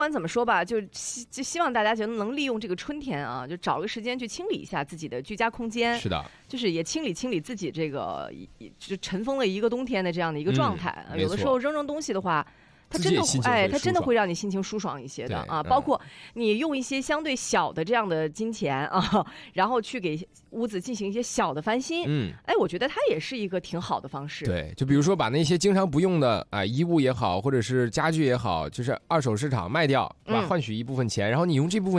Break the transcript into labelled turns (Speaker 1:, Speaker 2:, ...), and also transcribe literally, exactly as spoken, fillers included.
Speaker 1: 不管怎么说吧，就希就希望大家就能利用这个春天啊，就找个时间去清理一下自己的居家空间。
Speaker 2: 是的，
Speaker 1: 就是也清理清理自己这个就尘封了一个冬天的这样的一个状态。
Speaker 2: 嗯、
Speaker 1: 有的时候扔扔东西的话。它真的哎，它真的会让你心情舒爽一些的啊！包括你用一些相对小的这样的金钱啊，然后去给屋子进行一些小的翻新，嗯，哎，我觉得它也是一个挺好的方式。
Speaker 2: 对，就比如说把那些经常不用的啊、呃、衣物也好，或者是家具也好，就是二手市场卖掉，是吧？嗯、换取一部分钱，然后你用这部分